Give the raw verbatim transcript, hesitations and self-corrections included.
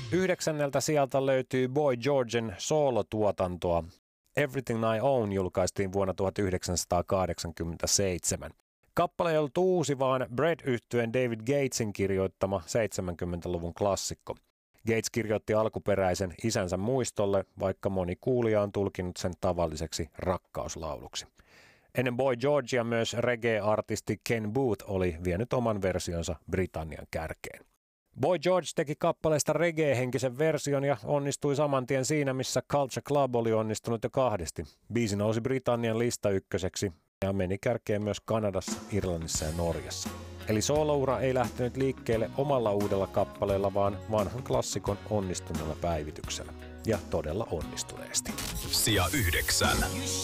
Yhdeksänneltä sieltä löytyy Boy Georgen soolotuotantoa. Everything I Own julkaistiin vuonna tuhatyhdeksänsataakahdeksankymmentäseitsemän. Kappale ei ollut uusi, vaan Bread-yhtyeen David Gatesin kirjoittama seitsemänkymmentäluvun klassikko. Gates kirjoitti alkuperäisen isänsä muistolle, vaikka moni kuulija on tulkinut sen tavalliseksi rakkauslauluksi. Ennen Boy Georgea myös reggae-artisti Ken Boothe oli vienyt oman versionsa Britannian kärkeen. Boy George teki kappaleesta reggae-henkisen version ja onnistui saman tien siinä, missä Culture Club oli onnistunut jo kahdesti. Biisi nousi Britannian lista ykköseksi ja meni kärkeen myös Kanadassa, Irlannissa ja Norjassa. Eli sooloura ei lähtenyt liikkeelle omalla uudella kappaleella, vaan vanhan klassikon onnistuneella päivityksellä. Ja todella onnistuneesti. Sija yhdeksän.